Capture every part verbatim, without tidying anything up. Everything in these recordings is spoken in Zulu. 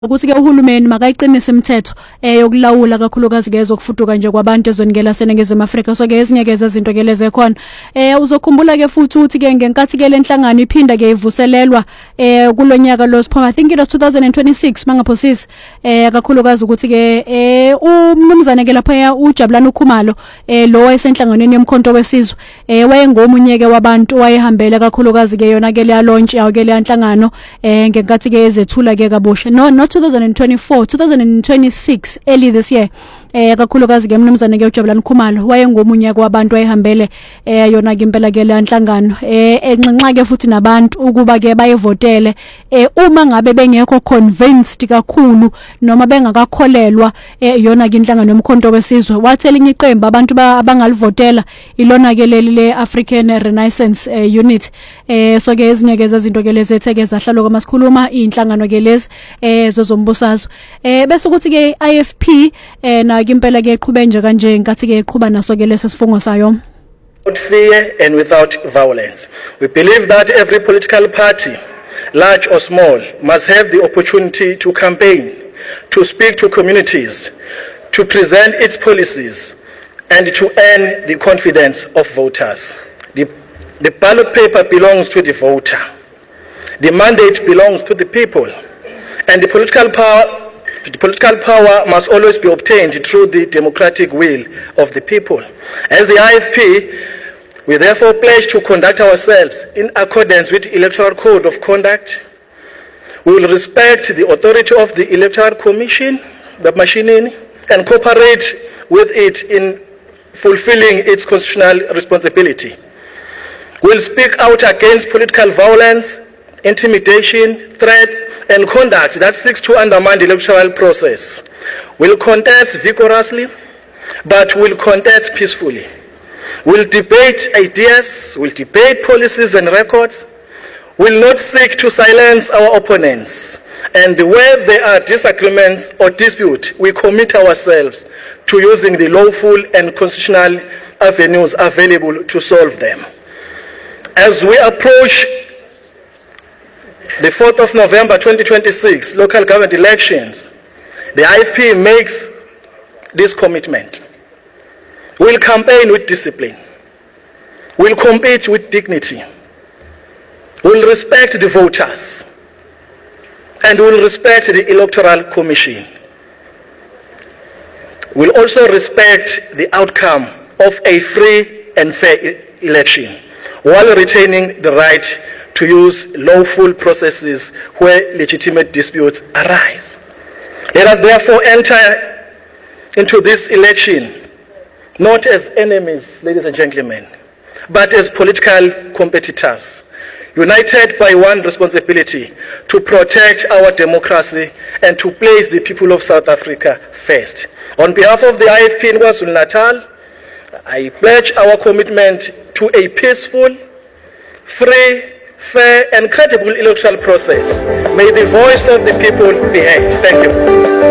ukuthi ke uhulumeni makayiqinise imithetho eh yokulawula kakhulukazi ke zokufuduka nje kwabantu ezweni ke laseNingizimu Afrika. So ke ezinye ke zezinto ke leze khona eh uzokhumbula ke futhi uthi ke ngenkathi ke lenhlangano iphinda ke ivuselelwa eh kulonyaka lo siphuma I think it was twenty twenty-six mangaphosisi eh kakhulukazi ukuthi ke eh umnumzane ke lapha uJabulani uKhumalo eh lo wayesenhlanganweni yomkhonto wesizwe eh wayengomunye ke wabantu wayehambela kakhulukazi ke yona ke le launch yawo ke le nhlangano eh ngenkathi ke ezethula ke kabusha no no twenty twenty-four twenty twenty-six early this year eh kakhulukazi ke mnumzane ke uJabulani Khumalo wayengomunye kwabantu ayehambele eh yona ke impela ke le nhlangano eh enxenxa ke futhi nabantu ukuba ke bayevotele eh uma ngabe bengekho convinced kakhulu noma bengakakholelwa eh yona ke inhlangano yomkhonto wesizwe wathela inye iqembu abantu abangalivotela ilona ke leli le African Renaissance eh, Unit eh so ke ezinye ke zezinto ke lezi etheke zahlalo kwamasikhuluma inhlangano ke lezi eh zozombusazwe eh bese ukuthi ke I F P eh na ke impela ke iqhube nje kanje nkathi ke iqhuba naso ke lesi sifungo sayo. Without fear and without violence. We believe that every political party, large or small, must have the opportunity to campaign, to speak to communities, to present its policies, and to earn the confidence of voters. The, the ballot paper belongs to the voter. The mandate belongs to the people. And the political power The political power must always be obtained through the democratic will of the people. As the I F P, we therefore pledge to conduct ourselves in accordance with the Electoral Code of Conduct. We will respect the authority of the Electoral Commission, the machining, and cooperate with it in fulfilling its constitutional responsibility. We will speak out against political violence, intimidation, threats, and conduct that seeks to undermine the electoral process. We'll contest vigorously, but we'll contest peacefully. We'll debate ideas, we'll debate policies and records. We'll not seek to silence our opponents. And where there are disagreements or dispute, we commit ourselves to using the lawful and constitutional avenues available to solve them. As we approach the fourth of November twenty twenty-six local government elections, the I F P makes this commitment. We'll campaign with discipline. We'll compete with dignity. We'll respect the voters. And we'll respect the Electoral Commission. We'll also respect the outcome of a free and fair election while retaining the right to use lawful processes where legitimate disputes arise. Let us therefore enter into this election not as enemies, ladies and gentlemen, but as political competitors, united by one responsibility: to protect our democracy and to place the people of South Africa first. On behalf of the I F P in KwaZulu-Natal, I pledge our commitment to a peaceful, free, fair and credible electoral process. May the voice of the people be heard. Thank you.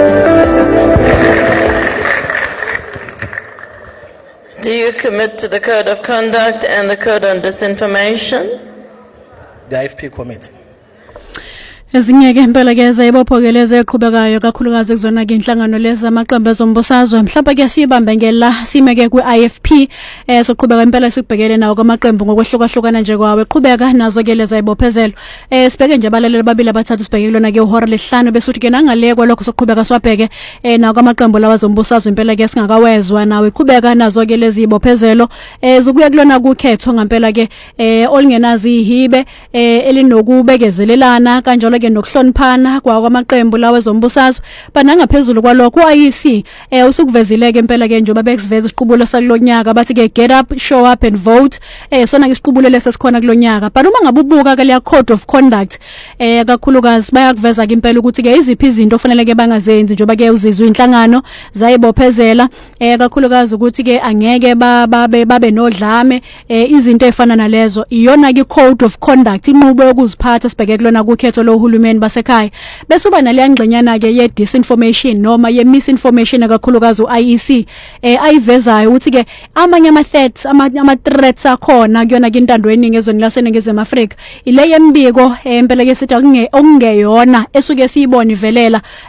Do you commit to the Code of Conduct and the Code on Disinformation? The I F P commits. Ezinye ke impela ke zayibophokeleze eqhubekayo kakhulukazi kuzona ke inhlangano lezi amaqembu ezombusazwe mhlawumbe ke sibambe ngela simeke ku I F P eh soqhubeka impela sikubhekele nawo kwamaqembu ngokwehlukahlukana nje kwawe qhubeka nazo ke lezi ayibophezelo eh sibheke nje abaleleli babili abathathu sibheke kulona ke uhora lesihlanu bese uthi ke nangalekwa lokho soqhubeka swabheke eh nawo kwamaqembu lawa zombusazwe impela ke singakawezwa nawe qhubeka nazo ke lezi ibophezelo eh zokuya kulona kukhetho ngempela ke eh olingenazi ihibe eh elinokubekezelelana kanjalo ke nokuhloniphana kwa kwamaqembu lawe ezombusazwe banangaphezulu kwalokho I E C eh usukuvezile ke impela ke njoba bekusiveza isiqubulo sakulonyaka bathi ke get up, show up and vote eh sona ke isiqubulo lesesikhona kulonyaka but uma ngabubuka ke le code of conduct eh kakhulukazi bayakuveza ke impela ukuthi ke iziphi izinto ofanele ke bangazenzi njoba ke uzizwe inhlangano zayibophezela eh kakhulukazi ukuthi ke angeke babe babe nodlame eh izinto ezifana nalezo iyona ke code of conduct inqubo yokuziphatha sibheke kulona kukhetho lo ohulumeni basekhaya bese uba naleyangxenyana ke ye disinformation noma ye misinformation akakhulukazi u-I E C eh ayivezayo ukuthi ke amanye ama threats ama threats akhona kuyona ke intando yeningi ezweni laseNingizimu Afrika ile yembiko empela ke sithi akungeyona esuke siyibona ivelela